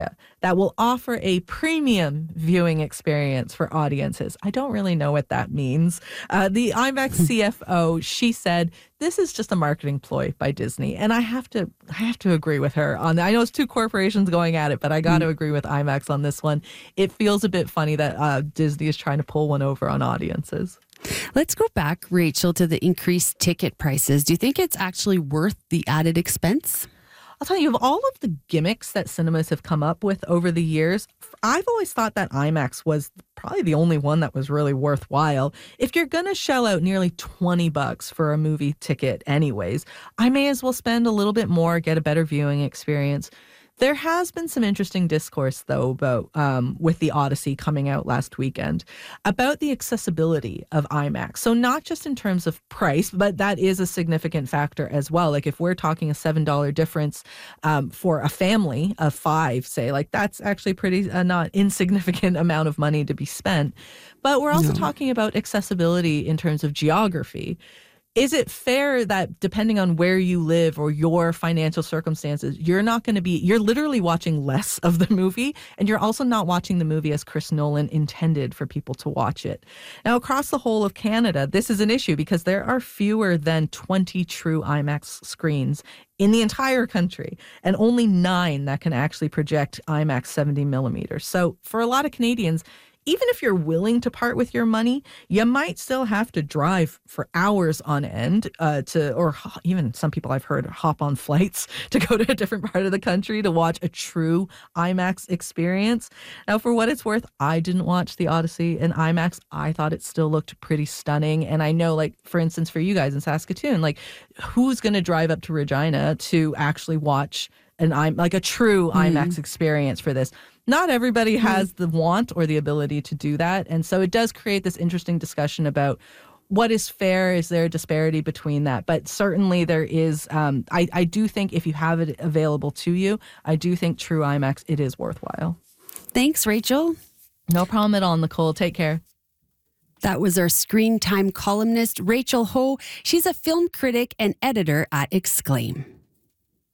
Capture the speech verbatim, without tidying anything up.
that will offer a premium viewing experience for audiences. I don't really know what that means. Uh, the IMAX C F O, she said, this is just a marketing ploy by Disney. And I have to I have to agree with her on that. I know it's two corporations going at it, but I got to mm. agree with IMAX on this one. It feels a bit funny that uh, Disney is trying to pull one over on audiences. Let's go back, Rachel, to the increased ticket prices. Do you think it's actually worth the added expense? I'll tell you, of all of the gimmicks that cinemas have come up with over the years, I've always thought that IMAX was probably the only one that was really worthwhile. If you're going to shell out nearly twenty bucks for a movie ticket anyways, I may as well spend a little bit more, get a better viewing experience. There has been some interesting discourse, though, about um, with the Odyssey coming out last weekend, about the accessibility of IMAX. So not just in terms of price, but that is a significant factor as well. Like if we're talking a seven dollars difference um, for a family of five, say, like that's actually pretty uh, not insignificant amount of money to be spent. But we're also no. talking about accessibility in terms of geography. Is it fair that depending on where you live or your financial circumstances, you're not going to be, you're literally watching less of the movie, and you're also not watching the movie as Chris Nolan intended for people to watch it? Now, across the whole of Canada, this is an issue because there are fewer than twenty true IMAX screens in the entire country, and only nine that can actually project IMAX seventy millimeters. So for a lot of Canadians, even if you're willing to part with your money, you might still have to drive for hours on end uh, to, or even some people I've heard hop on flights to go to a different part of the country to watch a true IMAX experience. Now, for what it's worth, I didn't watch the Odyssey in IMAX. I thought it still looked pretty stunning. And I know, like, for instance, for you guys in Saskatoon, like, who's going to drive up to Regina to actually watch an I'm like a true mm. IMAX experience for this? Not everybody has the want or the ability to do that. And so it does create this interesting discussion about what is fair. Is there a disparity between that? But certainly there is. Um, I, I do think if you have it available to you, I do think true IMAX, it is worthwhile. Thanks, Rachel. No problem at all, Nicole. Take care. That was our Screen Time columnist, Rachel Ho. She's a film critic and editor at Exclaim.